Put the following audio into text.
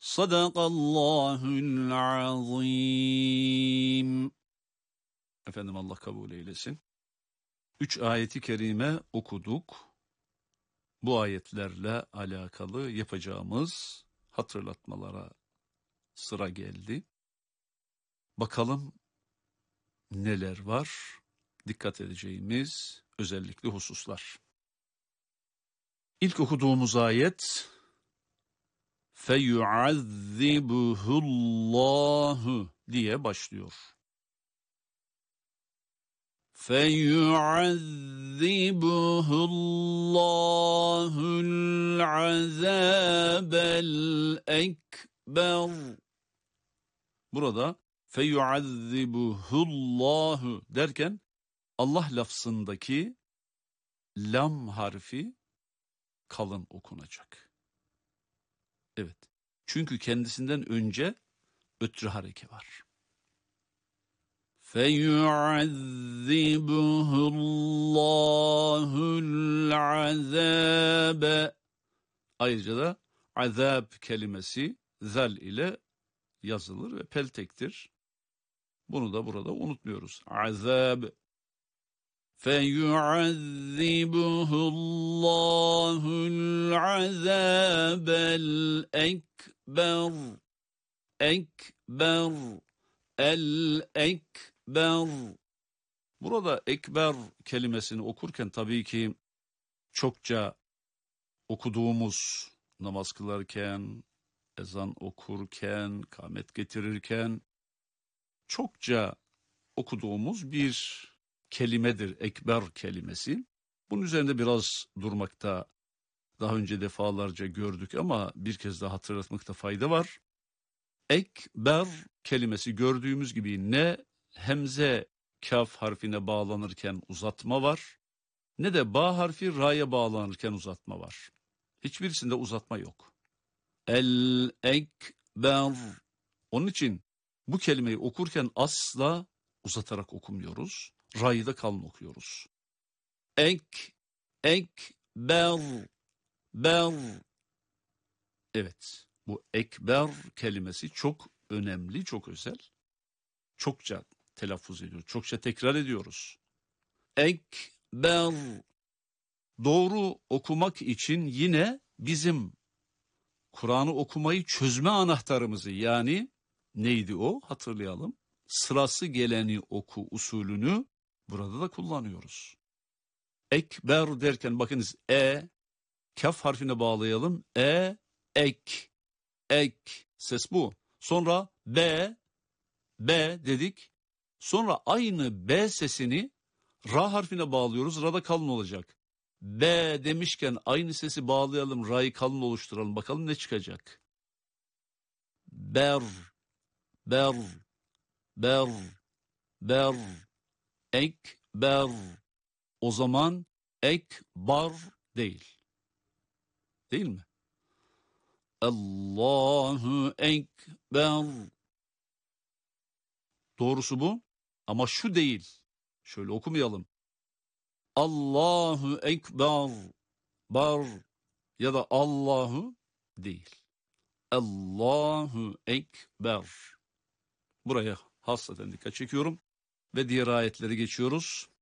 Sadakallahul azim. Efendim Allah kabul eylesin. 3 ayeti kerime okuduk. Bu ayetlerle alakalı yapacağımız hatırlatmalara sıra geldi. Bakalım neler var? Dikkat edeceğimiz özellikle hususlar. İlk okuduğumuz ayet feyuazzibuhullahu diye başlıyor. Feyuazzibuhullahul azabel ekber. Burada feyuazzibuhullahu derken Allah lafzındaki lam harfi kalın okunacak. Evet. Çünkü kendisinden önce ötrü hareke var. Feyuazzibuhullahul azabe. Ayrıca da azab kelimesi zal ile yazılır ve peltektir. Bunu da burada unutmuyoruz. Azab. Feyuazzibuhullahul azabel ekber. Ekber. El-ekber. Burada ekber kelimesini okurken tabii ki çokça okuduğumuz namaz kılarken, ezan okurken, kâmet getirirken çokça okuduğumuz bir kelimedir ekber kelimesi. Bunun üzerinde biraz durmakta daha önce defalarca gördük ama bir kez daha hatırlatmakta fayda var. Ekber kelimesi gördüğümüz gibi ne hemze kaf harfine bağlanırken uzatma var, ne de ba harfi ra'ya bağlanırken uzatma var. Hiçbirisinde uzatma yok. El-ekber. Onun için bu kelimeyi okurken asla uzatarak okumuyoruz. Ra'yı da kalın okuyoruz. Ekber. Ber. Evet. Bu ekber kelimesi çok önemli, çok özel. Çokça telaffuz ediyoruz, çokça tekrar ediyoruz. Ekber. Doğru okumak için yine bizim Kur'an'ı okumayı çözme anahtarımızı yani neydi o? Hatırlayalım. Sırası geleni oku usulünü burada da kullanıyoruz. Ekber derken bakınız kaf harfine bağlayalım. Ek. Ses bu. Sonra B dedik. Sonra aynı B sesini ra harfine bağlıyoruz. Ra'da kalın olacak. B demişken aynı sesi bağlayalım. Ra'yı kalın oluşturalım. Bakalım ne çıkacak. Ber. Ekber. O zaman ekbar değil. Değil mi? Allahu ekber. Doğrusu bu. Ama şu değil. Şöyle okumayalım. Allahu ekber. Bar ya da Allahu değil. Allahu ekber. Buraya hasreten dikkat çekiyorum ve diğer ayetlere geçiyoruz.